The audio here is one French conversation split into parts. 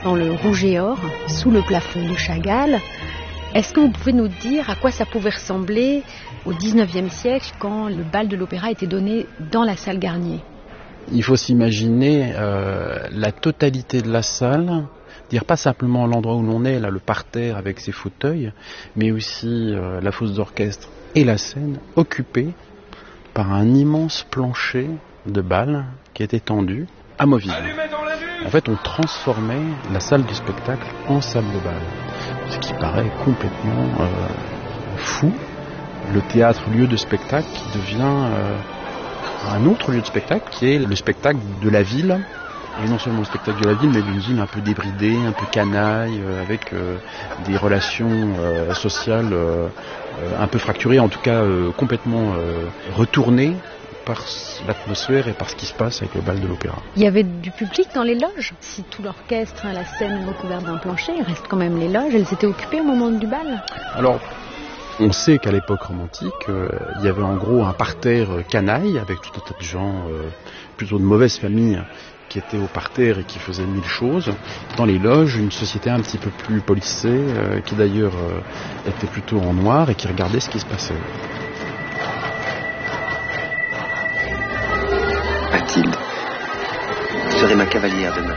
dans le Rouge et Or, sous le plafond de Chagall. Est-ce que vous pouvez nous dire à quoi ça pouvait ressembler au XIXe siècle quand le bal de l'Opéra était donné dans la salle Garnier? Il faut s'imaginer la totalité de la salle, dire pas simplement l'endroit où l'on est, là, le parterre avec ses fauteuils, mais aussi la fosse d'orchestre et la scène occupée par un immense plancher de bal qui était tendu, amovible. En fait, on transformait la salle du spectacle en salle de bal, ce qui paraît complètement fou. Le théâtre, lieu de spectacle, qui devient un autre lieu de spectacle, qui est le spectacle de la ville. Et non seulement le spectacle de la ville, mais d'une ville un peu débridée, un peu canaille, avec des relations sociales un peu fracturées, en tout cas complètement retournées par l'atmosphère et par ce qui se passe avec le bal de l'Opéra. Il y avait du public dans les loges. Si tout l'orchestre, la scène est recouverte d'un plancher, il reste quand même les loges. Elles étaient occupées au moment du bal. Alors, on sait qu'à l'époque romantique, il y avait en gros un parterre canaille avec tout un tas de gens plutôt de mauvaise famille qui étaient au parterre et qui faisaient mille choses. Dans les loges, une société un petit peu plus policée, qui d'ailleurs était plutôt en noir et qui regardait ce qui se passait. Mathilde, vous serez ma cavalière demain.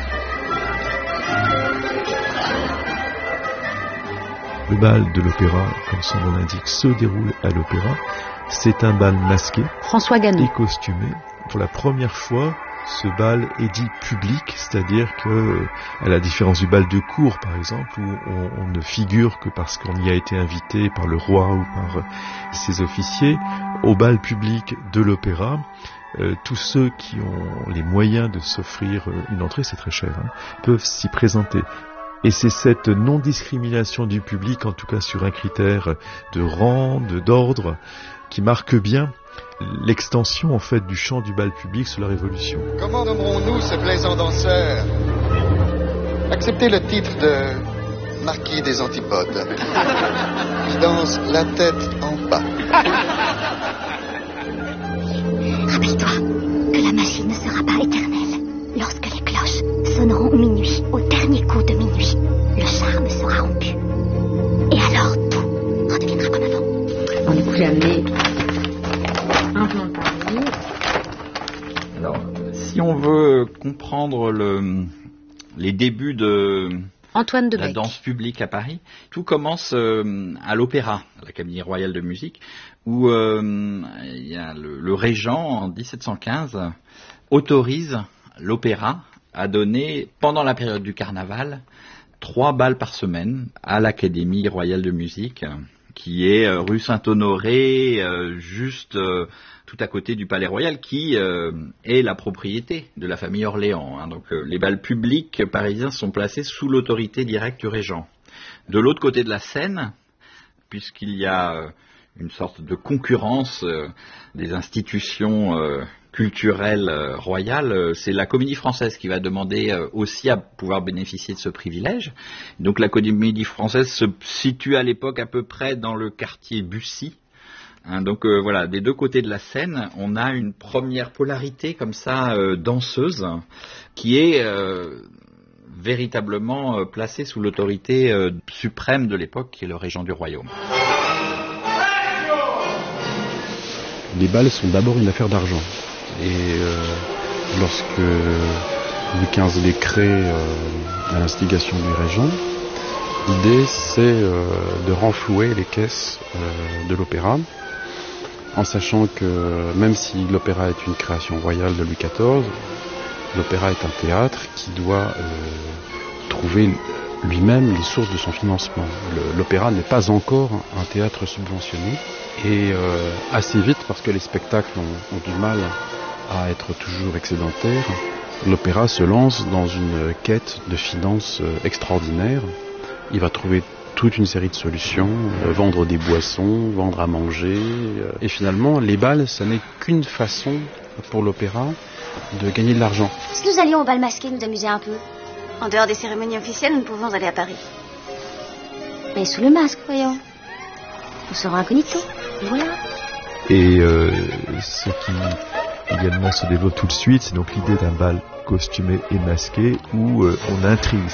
Le bal de l'Opéra, comme son nom l'indique, se déroule à l'Opéra. C'est un bal masqué François Ganon. Et costumé. Pour la première fois, ce bal est dit public, c'est-à-dire que, à la différence du bal de cour, par exemple, où on ne figure que parce qu'on y a été invité par le roi ou par ses officiers, au bal public de l'Opéra, tous ceux qui ont les moyens de s'offrir une entrée, c'est très cher, peuvent s'y présenter. Et c'est cette non-discrimination du public, en tout cas sur un critère de rang, d'ordre, qui marque bien l'extension en fait du champ du bal public sous la Révolution. Comment nommerons-nous ce plaisant danseur? Acceptez le titre de Marquis des Antipodes. Il danse la tête en bas. Rappelle-toi que la magie ne sera pas éternelle. Lorsque les cloches sonneront minuit, au dernier coup de minuit, le charme sera rompu. Et alors tout redeviendra comme avant. On est plus amené un plan de Paris. Alors, si on veut comprendre les débuts de Antoine de la Bec. danse publique à Paris, tout commence à l'Opéra, à l'Académie royale de musique, où il y a le régent, en 1715, autorise l'Opéra à donner, pendant la période du carnaval, 3 bals par semaine à l'Académie royale de musique, qui est rue Saint-Honoré, juste tout à côté du Palais Royal, qui est la propriété de la famille Orléans. Donc les bals publics parisiens sont placés sous l'autorité directe du régent. De l'autre côté de la Seine, puisqu'il y a une sorte de concurrence des institutions culturelle royale, c'est la Comédie Française qui va demander aussi à pouvoir bénéficier de ce privilège. Donc la Comédie Française se situe à l'époque à peu près dans le quartier Bussy. Donc voilà, des deux côtés de la Seine, on a une première polarité comme ça danseuse qui est véritablement placée sous l'autorité suprême de l'époque, qui est le régent du royaume. Les bals sont d'abord une affaire d'argent. Et lorsque Louis XV les crée à l'instigation du régent, l'idée c'est de renflouer les caisses de l'opéra, en sachant que même si l'opéra est une création royale de Louis XIV, l'opéra est un théâtre qui doit trouver lui-même les sources de son financement. L'opéra n'est pas encore un théâtre subventionné, et assez vite, parce que les spectacles ont du mal à être toujours excédentaires, l'opéra se lance dans une quête de finances extraordinaire. Il va trouver toute une série de solutions, vendre des boissons, vendre à manger, et finalement les bals, ça n'est qu'une façon pour l'opéra de gagner de l'argent. Si nous allions au bal masqué nous amuser un peu? En dehors des cérémonies officielles, nous pouvons aller à Paris. Mais sous le masque, voyons. Nous serons incognito. Voilà. Et ce qui également se développe tout de suite, c'est donc l'idée d'un bal costumé et masqué où on intrigue.